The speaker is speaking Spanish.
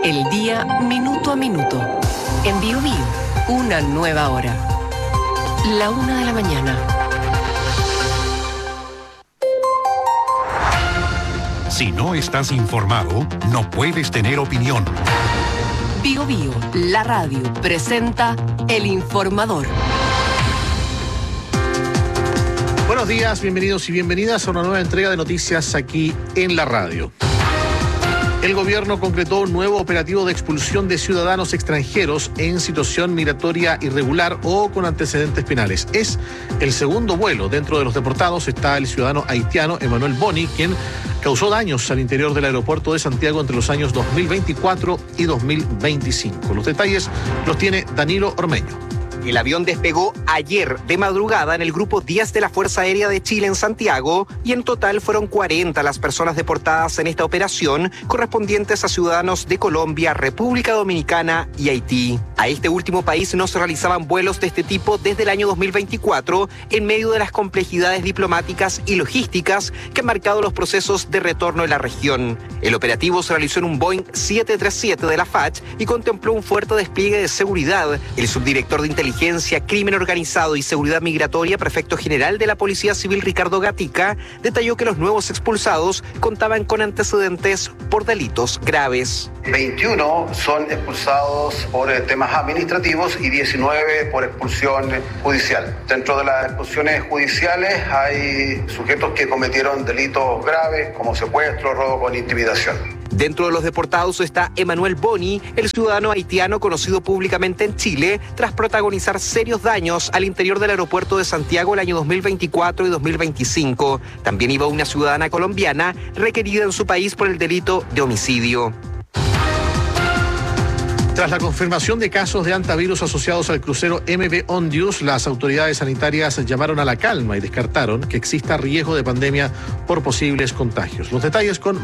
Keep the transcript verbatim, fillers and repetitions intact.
El día minuto a minuto. En Bio Bio, una nueva hora. La una de la mañana. Si no estás informado, no puedes tener opinión. Bio Bio, la radio, presenta El Informador. Buenos días, bienvenidos y bienvenidas a una nueva entrega de noticias aquí en la radio. El gobierno concretó un nuevo operativo de expulsión de ciudadanos extranjeros en situación migratoria irregular o con antecedentes penales. Es el segundo vuelo. Dentro de los deportados está el ciudadano haitiano Emmanuel Boni, quien causó daños al interior del aeropuerto de Santiago entre los años dos mil veinticuatro y dos mil veinticinco. Los detalles los tiene Danilo Ormeño. El avión despegó ayer de madrugada en el Grupo diez de la Fuerza Aérea de Chile en Santiago y en total fueron cuarenta las personas deportadas en esta operación, correspondientes a ciudadanos de Colombia, República Dominicana y Haití. A este último país no se realizaban vuelos de este tipo desde el año dos mil veinticuatro, en medio de las complejidades diplomáticas y logísticas que han marcado los procesos de retorno en la región. El operativo se realizó en un Boeing siete treinta y siete de la F A C H y contempló un fuerte despliegue de seguridad. El subdirector de inteligencia Crimen Organizado y Seguridad Migratoria, prefecto general de la Policía Civil Ricardo Gatica, detalló que los nuevos expulsados contaban con antecedentes por delitos graves. veintiuno son expulsados por temas administrativos y diecinueve por expulsión judicial. Dentro de las expulsiones judiciales hay sujetos que cometieron delitos graves como secuestro, robo con intimidación. Dentro de los deportados está Emmanuel Boni, el ciudadano haitiano conocido públicamente en Chile, tras protagonizar serios daños al interior del aeropuerto de Santiago el año dos mil veinticuatro y dos mil veinticinco. También iba una ciudadana colombiana requerida en su país por el delito de homicidio. Tras la confirmación de casos de hantavirus asociados al crucero M V Ondius, las autoridades sanitarias llamaron a la calma y descartaron que exista riesgo de pandemia por posibles contagios. Los detalles con